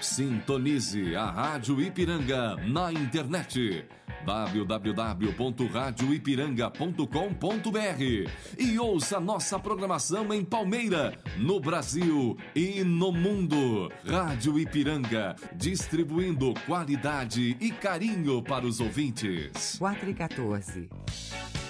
Sintonize a Rádio Ipiranga na internet www.radioipiranga.com.br e ouça nossa programação em Palmeira, no Brasil e no mundo. Rádio Ipiranga, distribuindo qualidade e carinho para os ouvintes. 4 e 14.